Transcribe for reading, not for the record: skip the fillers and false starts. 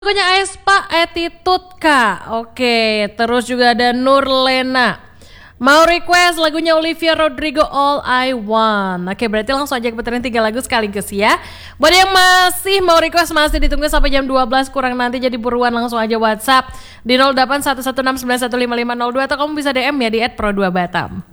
Pokoknya Aespa Attitude Kak. Oke, terus juga ada Nurlena. Mau request lagunya Olivia Rodrigo All I Want. Oke, berarti langsung aja puterin 3 lagu sekaligus ya. Buat yang masih mau request masih ditunggu sampai jam 12 kurang nanti, jadi buruan langsung aja WhatsApp di 081169155502 atau kamu bisa DM ya di @pro2batam.